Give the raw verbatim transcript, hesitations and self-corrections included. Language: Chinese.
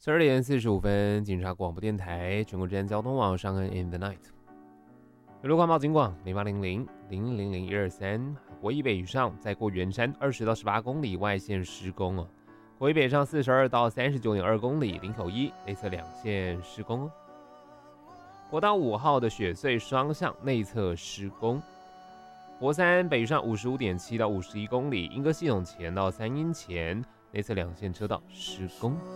十二点四十五分，警察广播电台全国治安交通网上恩 in the night。路况报警广零八零零零零零一二三，国一北以上在过圆山二十到十八公里外线施工哦。国一北上四十二到三十九点二公里，林口一内侧两线施工哦。国道五号的雪隧双向内侧施工。国三北上五十五点七到五十一公里，莺歌系统前到三阴前内侧两线车道施工。